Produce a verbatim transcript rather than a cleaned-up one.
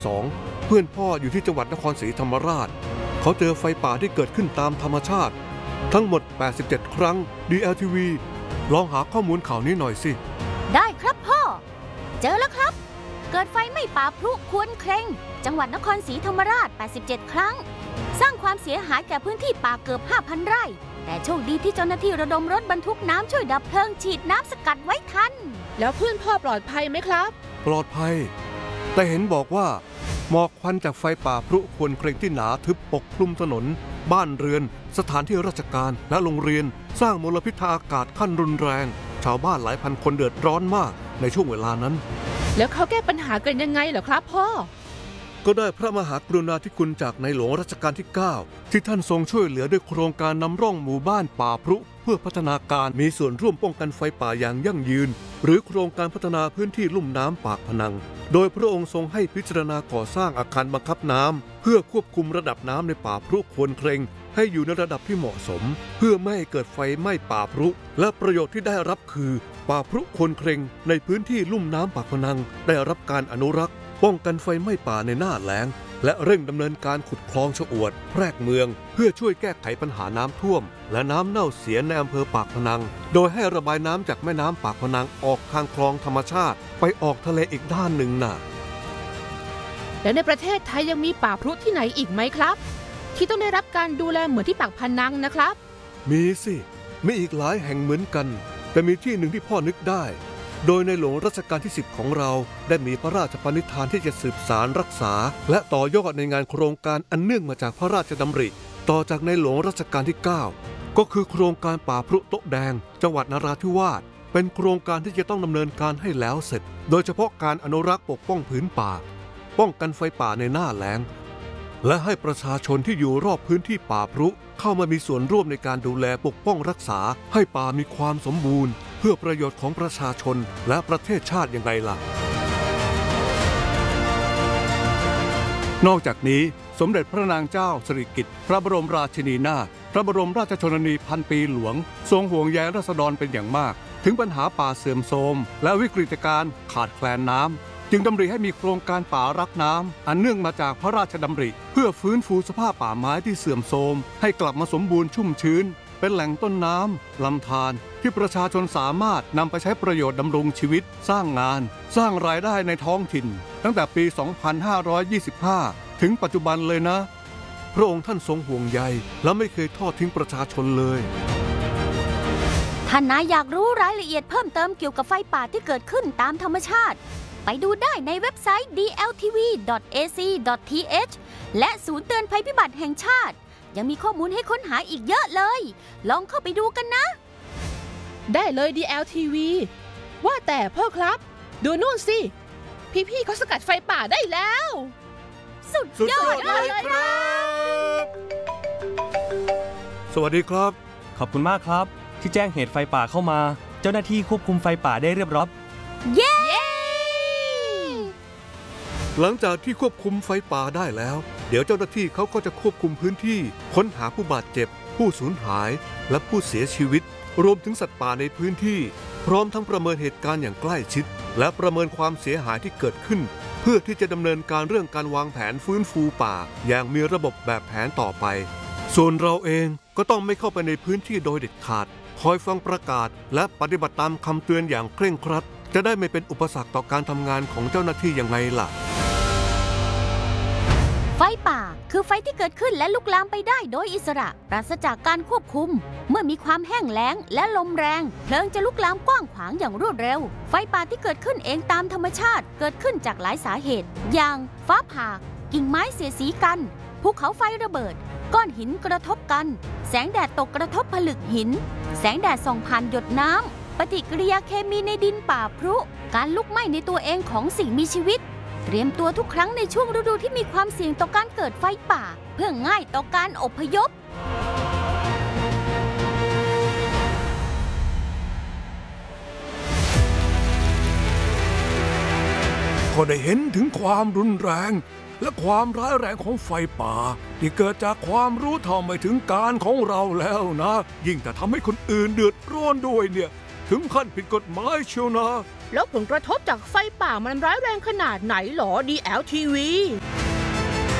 สองเพื่อนพ่ออยู่ที่จังหวัดนครศรีธรรมราชเขาเจอไฟป่าที่เกิดขึ้นตามธรรมชาติทั้งหมดแปดสิบเจ็ดครั้ง ดี แอล ที วี ลองหาข้อมูลข่าวนี้หน่อยสิได้ครับพ่อเจอแล้วครับเกิดไฟไหม้ป่าพลุควนเคร่งจังหวัดนครศรีธรรมราชแปดสิบเจ็ดครั้งสร้างความเสียหายแก่พื้นที่ป่าเกือบ ห้าพัน ไร่แต่โชคดีที่เจ้าหน้าที่ระดมรถบรรทุกน้ำช่วยดับเพลิงฉีดน้ำสกัดไว้ทันแล้วเพื่อนพ่อปลอดภัยไหมครับปลอดภัยแต่เห็นบอกว่าหมอกควันจากไฟป่าพลุควนเคร่งที่หนาทึบปกคลุมถนนบ้านเรือนสถานที่ราชการและโรงเรียนสร้างมลพิษทางอากาศขั้นรุนแรงชาวบ้านหลายพันคนเดือดร้อนมากในช่วงเวลานั้นแล้วเขาแก้ปัญหากันยังไงเหรอครับพ่อก็ได้พระมหากรุณาธิคุณจากในหลวงรัชกาลที่เก้าที่ท่านทรงช่วยเหลือด้วยโครงการนำร่องหมู่บ้านป่าพลุเพื่อพัฒนาการมีส่วนร่วมป้องกันไฟป่าอย่างยั่งยืนหรือโครงการพัฒนาพื้นที่ลุ่มน้ำปากพนังโดยพระองค์ทรงให้พิจารณาก่อสร้างอาคารบังคับน้ำเพื่อควบคุมระดับน้ำในป่าพลุควนเคร่งให้อยู่ในระดับที่เหมาะสมเพื่อไม่ให้เกิดไฟไหม้ป่าพลุและประโยชน์ที่ได้รับคือป่าพลุควนเคร่งในพื้นที่ลุ่มน้ำปากพนังได้รับการอนุรักษ์ป้องกันไฟไหม้ป่าในหน้าแล้งและเร่งดำเนินการขุดคลองชะอวดแพรกเมืองเพื่อช่วยแก้ไขปัญหาน้ำท่วมและน้ำเน่าเสียในอำเภอปากพนังโดยให้ระบายน้ำจากแม่น้ำปากพนังออกทางคลองธรรมชาติไปออกทะเลอีกด้านหนึ่งน่ะแล้วในประเทศไทยยังมีป่าพลุที่ไหนอีกไหมครับที่ต้องได้รับการดูแลเหมือนที่ปากพนังนะครับมีสิมีอีกหลายแห่งเหมือนกันแต่มีที่หนึ่งที่พ่อนึกได้โดยในหลวงรัชกาลที่สิบของเราได้มีพระราชปณิธานที่จะสืบสานรักษาและต่อยอดในงานโครงการอันเนื่องมาจากพระราชดำริต่อจากในหลวงรัชกาลที่เก้าก็คือโครงการป่าพลุโต๊ะแดงจังหวัดนราธิวาสเป็นโครงการที่จะต้องดำเนินการให้แล้วเสร็จโดยเฉพาะการอนุรักษ์ปกป้องผืนป่าป้องกันไฟป่าในหน้าแล้งและให้ประชาชนที่อยู่รอบพื้นที่ป่าพลุเข้ามามีส่วนร่วมในการดูแลปกป้องรักษาให้ป่ามีความสมบูรณ์เพื่อประโยชน์ของประชาชนและประเทศชาติยังไงล่ะนอกจากนี้สมเด็จพระนางเจ้าสิริกิติ์พระบรมราชินีนาถพระบรมราชชนนีพันปีหลวงทรงห่วงใยราษฎรเป็นอย่างมากถึงปัญหาป่าเสื่อมโทรมและวิกฤตการณ์ขาดแคลนน้ำจึงดำริให้มีโครงการป่ารักน้ำอันเนื่องมาจากพระราชดำริเพื่อฟื้นฟูสภาพป่าไม้ที่เสื่อมโทรมให้กลับมาสมบูรณ์ชุ่มชื้นเป็นแหล่งต้นน้ำลำธารที่ประชาชนสามารถนำไปใช้ประโยชน์ดำรงชีวิตสร้างงานสร้างรายได้ในท้องถิ่นตั้งแต่ปี สองพันห้าร้อยยี่สิบห้า ถึงปัจจุบันเลยนะพระองค์ท่านทรงห่วงใยและไม่เคยทอดทิ้งประชาชนเลยท่านนายอยากรู้รายละเอียดเพิ่มเติมเกี่ยวกับไฟป่าที่เกิดขึ้นตามธรรมชาติไปดูได้ในเว็บไซต์ ดี แอล ที วี ดอท เอ ซี ดอท ที เอช และศูนย์เตือนภัยพิบัติแห่งชาติยังมีข้อมูลให้ค้นหาอีกเยอะเลยลองเข้าไปดูกันนะได้เลย ดี แอล ที วี ว่าแต่พ่อครับดูนู่นสิพี่ๆเขาสกัดไฟป่าได้แล้วสุดยอดเลยครับสวัสดีครับขอบคุณมากครับที่แจ้งเหตุไฟป่าเข้ามาเจ้าหน้าที่ควบคุมไฟป่าได้เรียบร้อยเย้หลังจากที่ควบคุมไฟป่าได้แล้วเดี๋ยวเจ้าหน้าที่เขาก็จะควบคุมพื้นที่ค้นหาผู้บาดเจ็บผู้สูญหายและผู้เสียชีวิตรวมถึงสัตว์ป่าในพื้นที่พร้อมทั้งประเมินเหตุการณ์อย่างใกล้ชิดและประเมินความเสียหายที่เกิดขึ้นเพื่อที่จะดำเนินการเรื่องการวางแผนฟื้นฟูป่าอย่างมีระบบแบบแผนต่อไปส่วนเราเองก็ต้องไม่เข้าไปในพื้นที่โดยเด็ดขาดคอยฟังประกาศและปฏิบัติตามคำเตือนอย่างเคร่งครัดจะได้ไม่เป็นอุปสรรคต่อการทำงานของเจ้าหน้าที่ยังไงล่ะไฟป่าคือไฟที่เกิดขึ้นและลุกลามไปได้โดยอิสระปราศจากการควบคุมเมื่อมีความแห้งแล้งและลมแรงเพลิงจะลุกลามกว้างขวางอย่างรวดเร็วไฟป่าที่เกิดขึ้นเองตามธรรมชาติเกิดขึ้นจากหลายสาเหตุอย่างฟ้าผ่ากิ่งไม้เสียดสีกันภูเขาไฟระเบิดก้อนหินกระทบกันแสงแดดตกกระทบผลึกหินแสงแดดส่องผ่านหยดน้ำปฏิกิริยาเคมีในดินป่าพรุการลุกไหม้ในตัวเองของสิ่งมีชีวิตเตรียมตัวทุกครั้งในช่วงฤดูที่มีความเสี่ยงต่อการเกิดไฟป่าเพื่อง่ายต่อการอพยพก็ได้เห็นถึงความรุนแรงและความร้ายแรงของไฟป่าที่เกิดจากความรู้เท่าไม่ถึงการของเราแล้วนะยิ่งแต่ทำให้คนอื่นเดือดร้อนด้วยเนี่ยถึงขั้นผิดกฎหมายเชียวนะแล้วผลกระทบจากไฟป่ามันร้ายแรงขนาดไหนหรอ ดี แอล ที วี